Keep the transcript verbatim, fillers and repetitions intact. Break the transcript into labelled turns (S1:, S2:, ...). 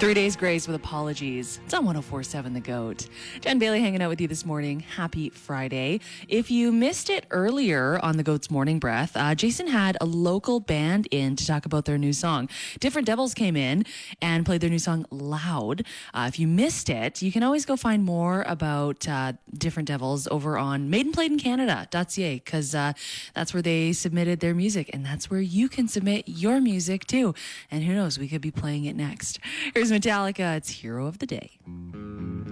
S1: Three Days Grace with Apologies. It's on one oh four point seven The Goat. Jen Bailey hanging out with you this morning. Happy Friday. If you missed it earlier on The Goat's Morning Breath, uh, Jason had a local band in to talk about their new song. Different Devils came in and played their new song Loud. Uh, if you missed it, you can always go find more about uh, Different Devils over on made and played in Canada dot c a because uh, that's where they submitted their music, and that's where you can submit your music too. And who knows, we could be playing it next. Here's Metallica. It's Hero of the Day.